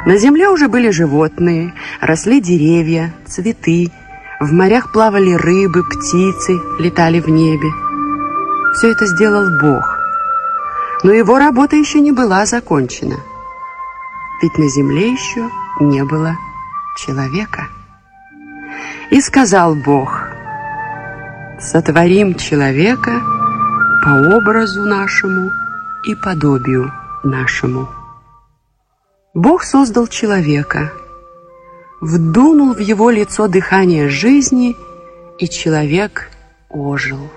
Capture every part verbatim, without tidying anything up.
На земле уже были животные, росли деревья, цветы, в морях плавали рыбы, птицы летали в небе. Все это сделал Бог. Но его работа еще не была закончена. Ведь на земле еще не было человека. И сказал Бог: «Сотворим человека по образу нашему и подобию нашему». Бог создал человека, вдунул в его лицо дыхание жизни, и человек ожил.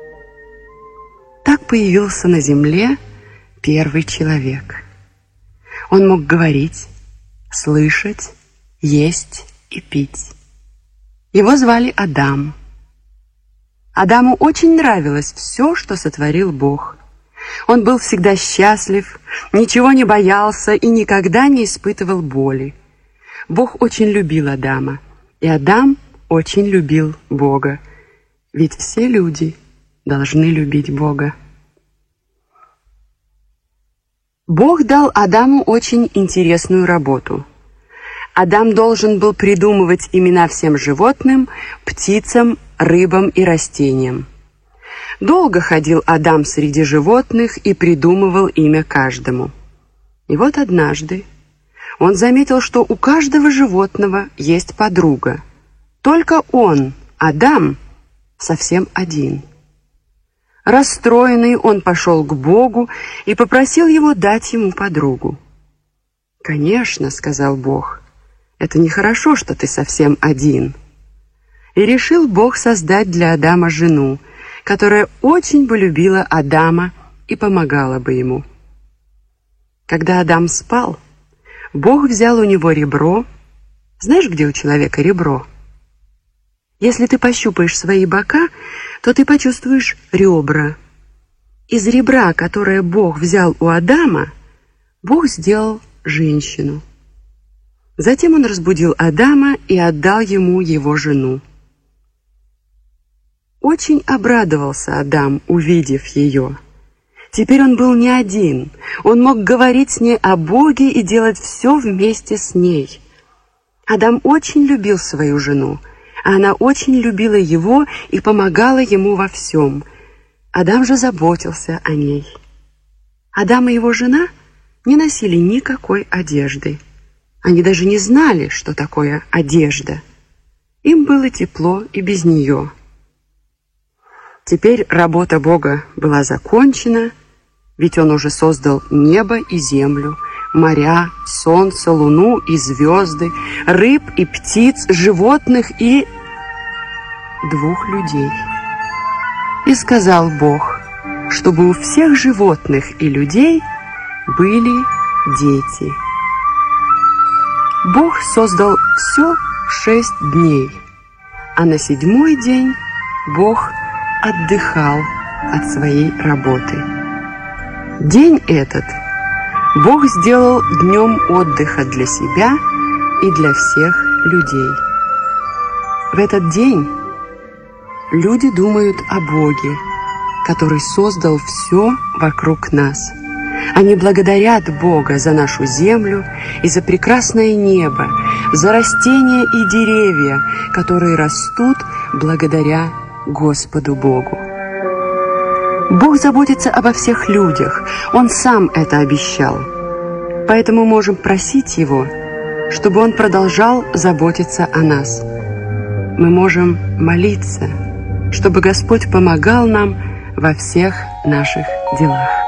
Так появился на земле первый человек. Он мог говорить, слышать, есть и пить. Его звали Адам. Адаму очень нравилось все, что сотворил Бог. Он был всегда счастлив, ничего не боялся и никогда не испытывал боли. Бог очень любил Адама, и Адам очень любил Бога. Ведь все люди должны любить Бога. Бог дал Адаму очень интересную работу. Адам должен был придумывать имена всем животным, птицам, рыбам и растениям. Долго ходил Адам среди животных и придумывал имя каждому. И вот однажды он заметил, что у каждого животного есть подруга. Только он, Адам, совсем один. Расстроенный, он пошел к Богу и попросил его дать ему подругу. «Конечно, — сказал Бог, — это нехорошо, что ты совсем один». И решил Бог создать для Адама жену, которая очень бы любила Адама и помогала бы ему. Когда Адам спал, Бог взял у него ребро. Знаешь, где у человека ребро? Если ты пощупаешь свои бока, то ты почувствуешь ребра. Из ребра, которое Бог взял у Адама, Бог сделал женщину. Затем он разбудил Адама и отдал ему его жену. Очень обрадовался Адам, увидев ее. Теперь он был не один. Он мог говорить с ней о Боге и делать все вместе с ней. Адам очень любил свою жену, а она очень любила его и помогала ему во всем. Адам же заботился о ней. Адам и его жена не носили никакой одежды. Они даже не знали, что такое одежда. Им было тепло и без нее. Теперь работа Бога была закончена, ведь Он уже создал небо и землю, моря, солнце, луну и звезды, рыб и птиц, животных и двух людей. И сказал Бог, чтобы у всех животных и людей были дети. Бог создал все в шесть дней, а на седьмой день Бог отдыхал от своей работы. День этот Бог сделал днем отдыха для себя и для всех людей. В этот день люди думают о Боге, который создал все вокруг нас. Они благодарят Бога за нашу землю и за прекрасное небо, за растения и деревья, которые растут благодаря Господу Богу. Бог заботится обо всех людях, Он сам это обещал. Поэтому можем просить Его, чтобы Он продолжал заботиться о нас. Мы можем молиться, чтобы Господь помогал нам во всех наших делах.